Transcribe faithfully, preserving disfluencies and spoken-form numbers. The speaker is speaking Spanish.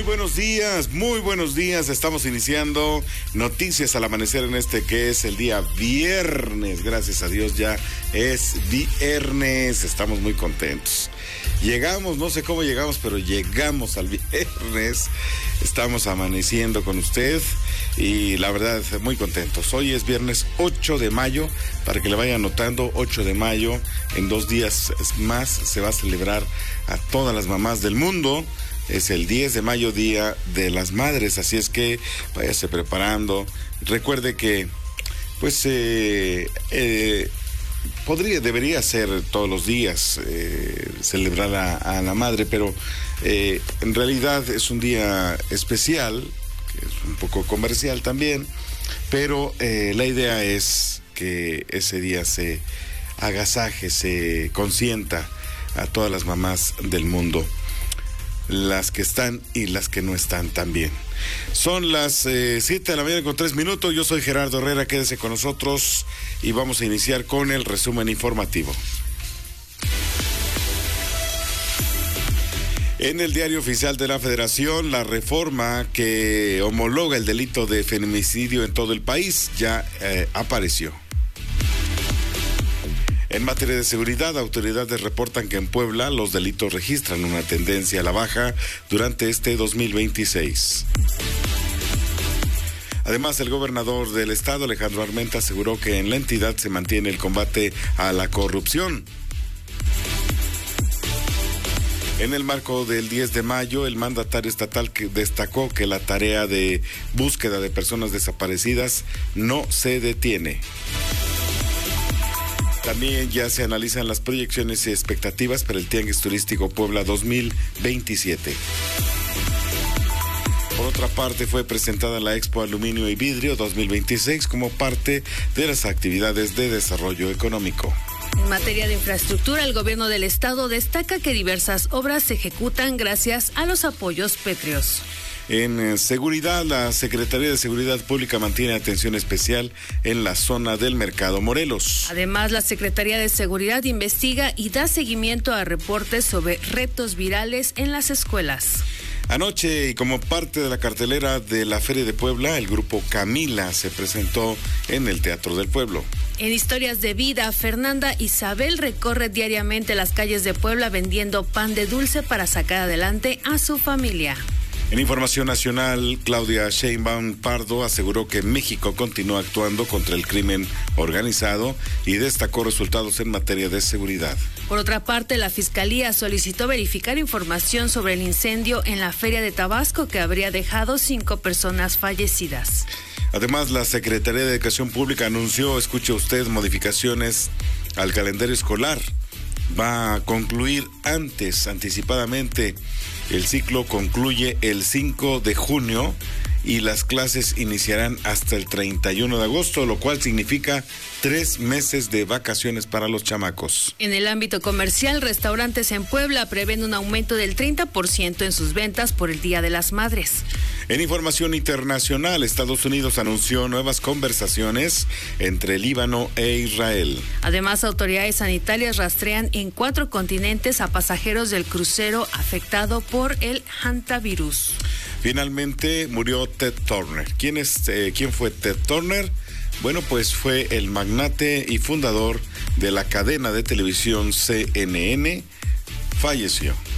buenos días, muy buenos días. Estamos iniciando Noticias al Amanecer en este que es el día viernes. Gracias a Dios ya es viernes. Estamos muy contentos. Llegamos, no sé cómo llegamos, pero llegamos al viernes. Estamos amaneciendo con usted y la verdad muy contentos. Hoy es viernes ocho de mayo, para que le vayan anotando, ocho de mayo. En dos días más se va a celebrar a todas las mamás del mundo. Es el diez de mayo, Día de las Madres, así es que váyase preparando. Recuerde que, pues, eh, eh, podría, debería ser todos los días eh, celebrar a, a la madre, pero eh, en realidad es un día especial, que es un poco comercial también, pero eh, la idea es que ese día se agasaje, se consienta a todas las mamás del mundo. Las que están y las que no están también. Son las eh, siete de la mañana con tres minutos. Yo soy Gerardo Herrera, quédese con nosotros y vamos a iniciar con el resumen informativo. En el Diario Oficial de la Federación, la reforma que homologa el delito de feminicidio en todo el país ya eh, apareció. En materia de seguridad, autoridades reportan que en Puebla los delitos registran una tendencia a la baja durante este dos mil veintiséis. Además, el gobernador del estado, Alejandro Armenta, aseguró que en la entidad se mantiene el combate a la corrupción. En el marco del diez de mayo, el mandatario estatal que destacó que la tarea de búsqueda de personas desaparecidas no se detiene. También ya se analizan las proyecciones y expectativas para el Tianguis Turístico Puebla dos mil veintisiete. Por otra parte, fue presentada la Expo Aluminio y Vidrio dos mil veintiséis como parte de las actividades de desarrollo económico. En materia de infraestructura, el gobierno del estado destaca que diversas obras se ejecutan gracias a los apoyos pétreos. En eh, seguridad, la Secretaría de Seguridad Pública mantiene atención especial en la zona del Mercado Morelos. Además, la Secretaría de Seguridad investiga y da seguimiento a reportes sobre retos virales en las escuelas. Anoche, y como parte de la cartelera de la Feria de Puebla, el grupo Camila se presentó en el Teatro del Pueblo. En Historias de Vida, Fernanda Isabel recorre diariamente las calles de Puebla vendiendo pan de dulce para sacar adelante a su familia. En información nacional, Claudia Sheinbaum Pardo aseguró que México continúa actuando contra el crimen organizado y destacó resultados en materia de seguridad. Por otra parte, la Fiscalía solicitó verificar información sobre el incendio en la Feria de Tabasco que habría dejado cinco personas fallecidas. Además, la Secretaría de Educación Pública anunció, escuche usted, modificaciones al calendario escolar. Va a concluir antes, anticipadamente. El ciclo concluye el cinco de junio y las clases iniciarán hasta el treinta y uno de agosto, lo cual significa tres meses de vacaciones para los chamacos. En el ámbito comercial, restaurantes en Puebla prevén un aumento del treinta por ciento en sus ventas por el Día de las Madres. En información internacional, Estados Unidos anunció nuevas conversaciones entre Líbano e Israel. Además, autoridades sanitarias rastrean en cuatro continentes a pasajeros del crucero afectado por el hantavirus. Finalmente murió Ted Turner. ¿Quién es, eh, quién fue Ted Turner? Bueno, pues fue el magnate y fundador de la cadena de televisión C N N. Falleció.